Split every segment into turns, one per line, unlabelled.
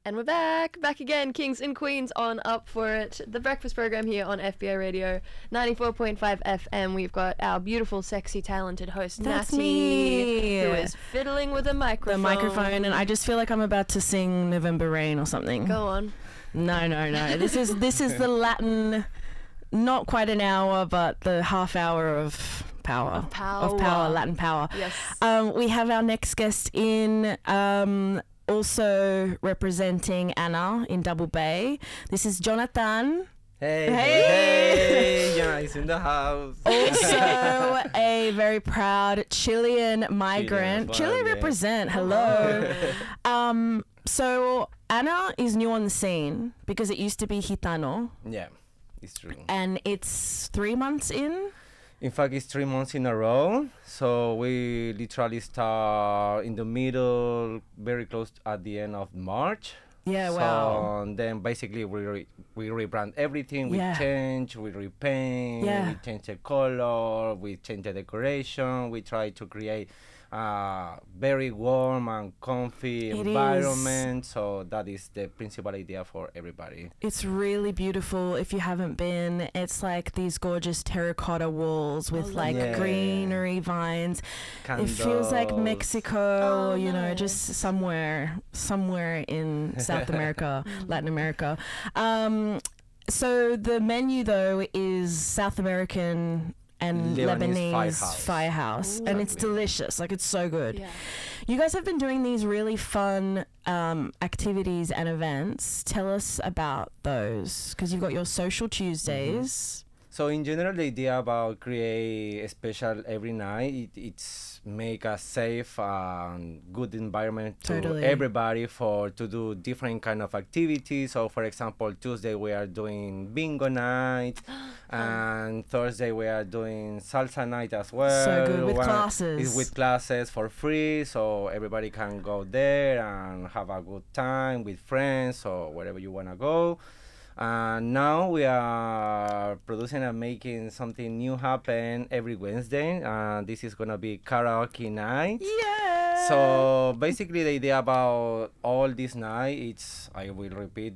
And we're back again, kings and queens on Up For It, the breakfast program here on FBI Radio 94.5 FM. We've got our beautiful, sexy, talented host,
That's
Natty,
me.
who is fiddling with a microphone.
The microphone, and I just feel like I'm about to sing November Rain or something.
Go on.
No. This is the Latin, not quite an hour, but the half hour of power.
Of power.
Latin power.
Yes.
We have our next guest in, also representing Anna in Double Bay. This is Jonathan.
Hey, yeah, he's in the house.
Also a very proud Chilean migrant.
Chilean as well,
Chile
yeah.
represent. Hello. So Anna is new on the scene because it used to be Gitano,
Yeah, it's true.
and it's 3 months in.
In fact, it's 3 months in a row. So we literally start in the middle, very close at the end of March.
Yeah,
so
wow.
Then basically we rebrand everything. We
Yeah.
change, we repaint,
Yeah.
we change the color, we change the decoration. We try to create a very warm and comfy
It
environment. So that is the principal idea for everybody.
It's really beautiful. If you haven't been, it's like these gorgeous terracotta walls with like
Yeah.
greenery vines. It feels like
Candles.
Mexico,
Oh,
you know,
nice.
just somewhere in South America, Latin America. So the menu though is South American and
Lebanese
Lebanese firehouse, and it's
Exactly.
delicious. Like, it's so good.
Yeah.
You guys have been doing these really fun activities and events. Tell us about those, because you've got your Social Tuesdays.
So in general, the idea about create a special every night, it's make a safe and good environment to
Totally.
everybody to do different kind of activities. So for example, Tuesday we are doing bingo night, and Thursday we are doing salsa night as well.
So good, with
One
classes.
is with classes for free, so everybody can go there and have a good time with friends or wherever you wanna go. Now we are producing and making something new happen every Wednesday. This is gonna be karaoke night.
Yeah.
So basically, the idea about all this night, I will repeat,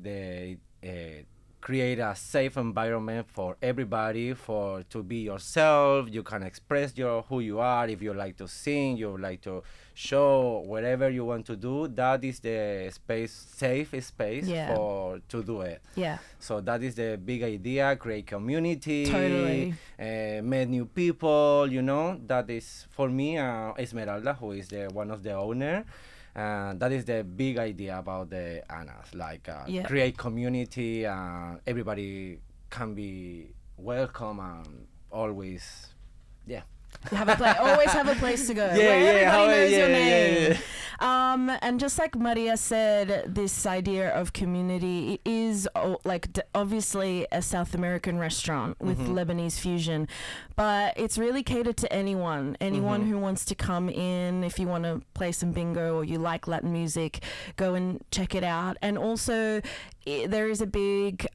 create a safe environment for everybody to be yourself. You can express who you are. If you like to sing, you like to show whatever you want to do. That is the safe space
Yeah.
to do it.
Yeah.
So that is the big idea: create community,
Totally.
meet new people. That is for me, Esmeralda, who is one of the owner. That is the big idea about the Annas, like
Yeah.
create community, and everybody can be welcome and always, yeah.
Always have a place to go.
Yeah,
where
yeah,
everybody knows your
yeah.
name. And just like Maria said, this idea of community is obviously a South American restaurant with Lebanese fusion, but it's really catered to anyone who wants to come in. If you want to play some bingo or you like Latin music, go and check it out. And also, there is a big,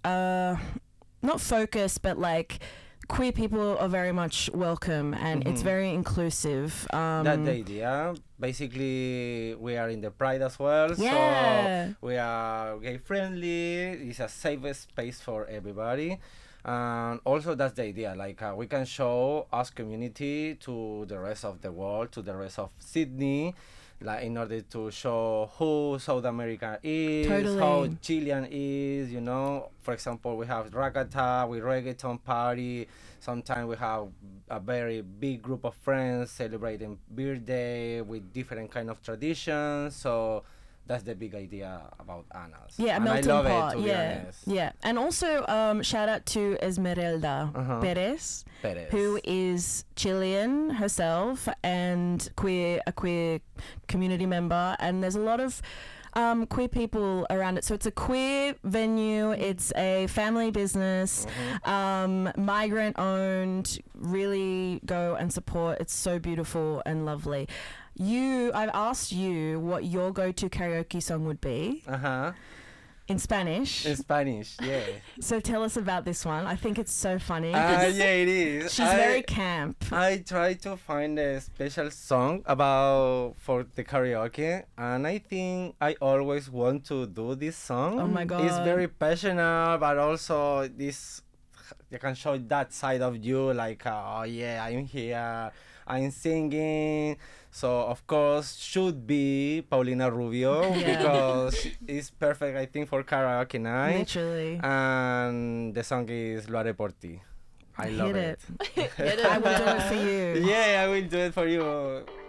not focus, but like, queer people are very much welcome, and it's very inclusive.
That's the idea. Basically, we are in the Pride as well,
Yeah.
so we are gay friendly. It's a safe space for everybody, and also that's the idea. Like we can show us community to the rest of the world, to the rest of Sydney, like in order to show who South America is,
Totally.
how Chilean is. For example, we have ragata, we reggaeton party. Sometimes we have a very big group of friends celebrating birthday with different kind of traditions. So that's the big idea about Anna's.
Yeah, a
and
melting
I love
pot.
it, to be honest.
Yeah. And also, shout out to Esmeralda Perez,
Perez.
who is Chilean herself and a queer community member. And there's a lot of queer people around it. So it's a queer venue. It's a family business, migrant owned. Really go and support. It's so beautiful and lovely. I've asked you what your go-to karaoke song would be. in Spanish.
In Spanish, yeah.
So tell us about this one. I think it's so funny.
Yeah, it is.
She's very camp.
I try to find a special song for the karaoke, and I think I always want to do this song.
Oh my God.
It's very passionate, but also this you can show that side of you, like oh yeah, I'm here, I'm singing. So of course should be Paulina Rubio
Yeah.
because it's perfect, I think, for karaoke night.
Literally.
And the song is Lo haré por ti. I love
Hit
it.
it. I will do it for you.
Yeah, I will do it for you.